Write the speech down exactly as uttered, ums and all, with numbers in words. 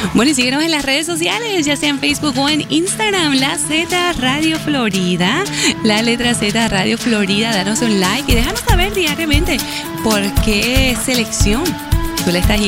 Bueno, y síguenos en las redes sociales, ya sea en Facebook o en Instagram, La Z Radio Florida, la letra Z Radio Florida. Danos un like y déjanos saber diariamente por qué selección tú le estás